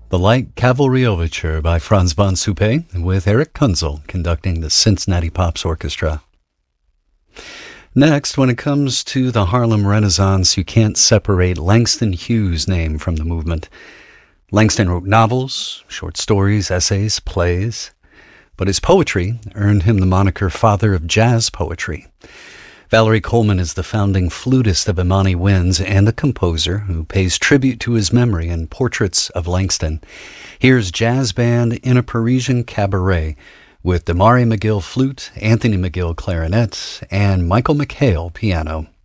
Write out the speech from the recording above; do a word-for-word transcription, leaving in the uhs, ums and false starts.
The Light Cavalry Overture by Franz von Suppé, with Eric Kunzel conducting the Cincinnati Pops Orchestra. Next, when it comes to the Harlem Renaissance, you can't separate Langston Hughes' name from the movement. Langston wrote novels, short stories, essays, plays, but his poetry earned him the moniker Father of Jazz Poetry. Valerie Coleman is the founding flutist of Imani Winds and a composer who pays tribute to his memory in Portraits of Langston. Here's Jazz Band in a Parisian Cabaret with Damari McGill flute, Anthony McGill clarinet, and Michael McHale piano.